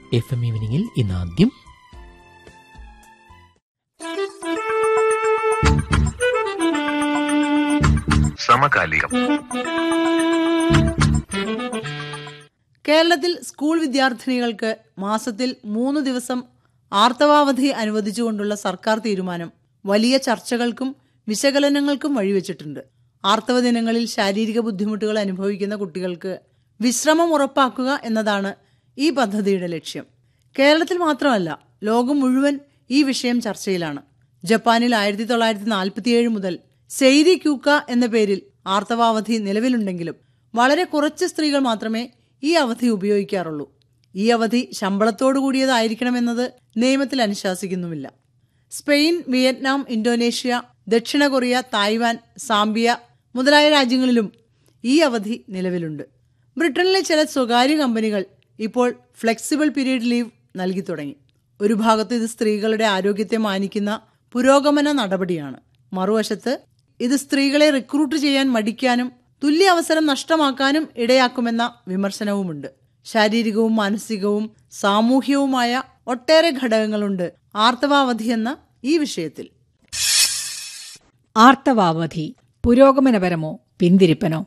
FM ഈവനിങ്ങിൽ ഇന്ന് ആദ്യം സമകാലികം. കേരളത്തിൽ സ്കൂൾ വിദ്യാർത്ഥിനികൾക്ക് മാസത്തിൽ 3 ദിവസം ആർത്തവാവധി അനുവദിച്ചുകൊണ്ടുള്ള സർക്കാർ തീരുമാനം വലിയ ചർച്ചകൾക്കും വിശകലനങ്ങൾക്കും വഴിവെച്ചിട്ടുണ്ട്. ആർത്തവ ദിനങ്ങളിൽ ശാരീരിക ബുദ്ധിമുട്ടുകൾ അനുഭവിക്കുന്ന കുട്ടികൾക്ക് വിശ്രമം ഉറപ്പാക്കുക എന്നതാണ് ഈ പദ്ധതിയുടെ ലക്ഷ്യം. കേരളത്തിൽ മാത്രമല്ല, ലോകം മുഴുവൻ ഈ വിഷയം ചർച്ചയിലാണ്. ജപ്പാനിൽ 1947 മുതൽ സെയ്രി ക്യൂക്ക എന്ന പേരിൽ ആർത്തവാവധി നിലവിലുണ്ടെങ്കിലും വളരെ കുറച്ച് സ്ത്രീകൾ മാത്രമേ ഈ അവധി ഉപയോഗിക്കാറുള്ളൂ. ഈ അവധി ശമ്പളത്തോടു കൂടിയതായിരിക്കണമെന്നത് നിയമത്തിൽ അനുശാസിക്കുന്നുമില്ല. സ്പെയിൻ, വിയറ്റ്നാം, ഇന്തോനേഷ്യ, ദക്ഷിണ കൊറിയ, തായ്വാൻ, സാംബിയ മുതലായ രാജ്യങ്ങളിലും ഈ അവധി നിലവിലുണ്ട്. ബ്രിട്ടനിലെ ചില സ്വകാര്യ കമ്പനികൾ ഇപ്പോൾ ഫ്ലെക്സിബിൾ പീരീഡ് ലീവ് നൽകി തുടങ്ങി. ഒരു ഭാഗത്ത് ഇത് സ്ത്രീകളുടെ ആരോഗ്യത്തെ മാനിക്കുന്ന പുരോഗമന നടപടിയാണ്. മറുവശത്ത് ഇത് സ്ത്രീകളെ റിക്രൂട്ട് ചെയ്യാൻ മടിക്കാനും തുല്യ അവസരം നഷ്ടമാക്കാനും ഇടയാക്കുമെന്ന വിമർശനവുമുണ്ട്. ശാരീരികവും മാനസികവും സാമൂഹ്യവുമായ ഒട്ടേറെ ഘടകങ്ങളുണ്ട് ആർത്തവാവധി എന്ന ഈ വിഷയത്തിൽ. ആർത്തവാവധി പുരോഗമനപരമോ പിന്തിരിപ്പനോ?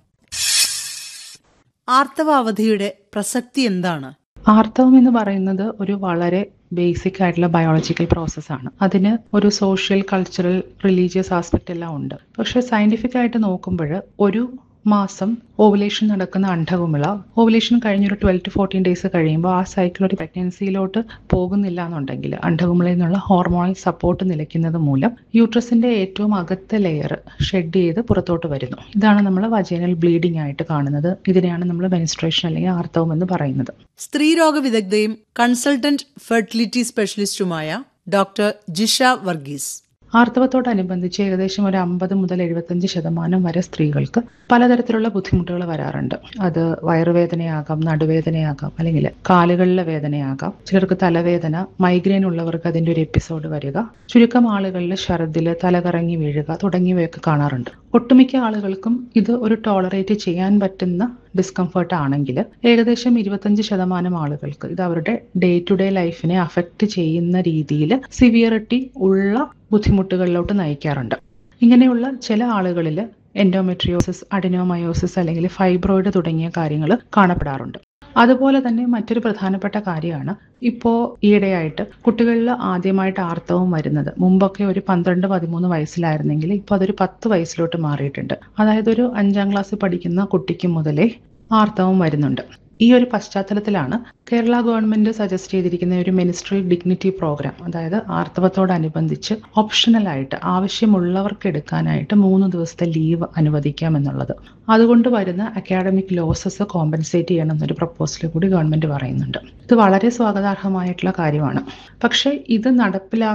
ആർത്തവാവധിയുടെ പ്രസക്തി എന്താണ്? ആർത്തവം എന്ന് പറയുന്നത് ഒരു വളരെ ബേസിക് ആയിട്ടുള്ള ബയോളജിക്കൽ പ്രോസസ്സാണ്. അതിന് ഒരു സോഷ്യൽ, കൾച്ചറൽ, റിലീജിയസ് ആസ്പെക്റ്റ് എല്ലാം ഉണ്ട്. പക്ഷെ സയന്റിഫിക് ആയിട്ട് നോക്കുമ്പോൾ ഒരു മാസം ഓവുലേഷൻ നടക്കുന്ന അണ്ഡകുമിള ഓവുലേഷൻ കഴിഞ്ഞൊരു 12 to 14 ഡേയ്സ് കഴിയുമ്പോൾ ആ സൈക്കിൾ ഒരു പ്രഗ്നൻസിയിലോട്ട് പോകുന്നില്ല എന്നുണ്ടെങ്കിൽ അണ്ഡകുമിളയിൽ നിന്നുള്ള ഹോർമോണൽ സപ്പോർട്ട് നിലയ്ക്കുന്നത് മൂലം യൂട്രസിന്റെ ഏറ്റവും അകത്തെ ലെയർ ഷെഡ് ചെയ്ത് പുറത്തോട്ട് വരുന്നു. ഇതാണ് നമ്മൾ വജൈനൽ ബ്ലീഡിംഗ് ആയിട്ട് കാണുന്നത്. ഇതിനെയാണ് നമ്മൾ മെൻസ്ട്രേഷൻ അല്ലെങ്കിൽ ആർത്തവം എന്ന് പറയുന്നത്. സ്ത്രീരോഗ വിദഗ്ധയും consultant fertility സ്പെഷ്യലിസ്റ്റുമായ doctor Jisha Varghese. ആർത്തവത്തോടനുബന്ധിച്ച് ഏകദേശം ഒരു 50 മുതൽ 75% വരെ സ്ത്രീകൾക്ക് പലതരത്തിലുള്ള ബുദ്ധിമുട്ടുകൾ വരാറുണ്ട്. അത് വയറുവേദനയാകാം, നടുവേദനയാകാം, അല്ലെങ്കിൽ കാലുകളിലെ വേദനയാകാം. ചിലർക്ക് തലവേദന, മൈഗ്രെയിൻ ഉള്ളവർക്ക് അതിൻ്റെ ഒരു എപ്പിസോഡ് വരിക, ചുരുക്കം ആളുകളിൽ ഛർദില്, തലകറങ്ങി വീഴുക തുടങ്ങിയവയൊക്കെ കാണാറുണ്ട്. ഒട്ടുമിക്ക ആളുകൾക്കും ഇത് ഒരു ടോളറേറ്റ് ചെയ്യാൻ പറ്റുന്ന ഡിസ്കംഫർട്ട് ആണെങ്കിൽ ഏകദേശം 25% ആളുകൾക്ക് ഇത് അവരുടെ ഡേ ടു ഡേ ലൈഫിനെ അഫക്റ്റ് ചെയ്യുന്ന രീതിയിൽ സിവിയറിറ്റി ഉള്ള ബുദ്ധിമുട്ടുകളിലോട്ട് നയിക്കാറുണ്ട്. ഇങ്ങനെയുള്ള ചില ആളുകളിൽ എൻഡോമെട്രിയോസിസ്, അഡിനോമയോസിസ് അല്ലെങ്കിൽ ഫൈബ്രോയിഡ് തുടങ്ങിയ കാര്യങ്ങൾ കാണപ്പെടാറുണ്ട്. അതുപോലെ തന്നെ മറ്റൊരു പ്രധാനപ്പെട്ട കാര്യമാണ് ഇപ്പോൾ ഈയിടെയായിട്ട് കുട്ടികളിൽ ആദ്യമായിട്ട് ആർത്തവം വരുന്നത്. മുമ്പൊക്കെ ഒരു 12-13 വയസ്സിലായിരുന്നെങ്കിൽ ഇപ്പോൾ അതൊരു 10 വയസ്സിലോട്ട് മാറിയിട്ടുണ്ട്. അതായത് ഒരു 5ാം ക്ലാസ്സിൽ പഠിക്കുന്ന കുട്ടിക്ക് മുതലേ ആർത്തവം വരുന്നുണ്ട്. ഈ ഒരു പശ്ചാത്തലത്തിലാണ് കേരള ഗവൺമെന്റ് സജസ്റ്റ് ചെയ്തിരിക്കുന്ന ഒരു മെനിസ്ട്രൽ ഡിഗ്നിറ്റി പ്രോഗ്രാം, അതായത് ആർത്തവത്തോടനുബന്ധിച്ച് ഓപ്ഷണലായിട്ട് ആവശ്യമുള്ളവർക്ക് എടുക്കാനായിട്ട് 3 ദിവസത്തെ ലീവ് അനുവദിക്കാം എന്നുള്ളത്. അതുകൊണ്ട് വരുന്ന അക്കാഡമിക് ലോസസ് കോമ്പൻസേറ്റ് ചെയ്യണം എന്നൊരു പ്രപ്പോസൽ കൂടി ഗവൺമെന്റ് പറയുന്നുണ്ട്. ഇത് വളരെ സ്വാഗതാർഹമായിട്ടുള്ള കാര്യമാണ്. പക്ഷേ ഇത്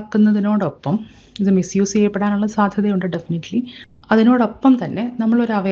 നടപ്പിലാക്കുന്നതിനോടൊപ്പം ഇത് മിസ്യൂസ് ചെയ്യപ്പെടാനുള്ള സാധ്യതയുണ്ട് ഡെഫിനറ്റ്ലി. അതിനോടൊപ്പം തന്നെ നമ്മളൊരു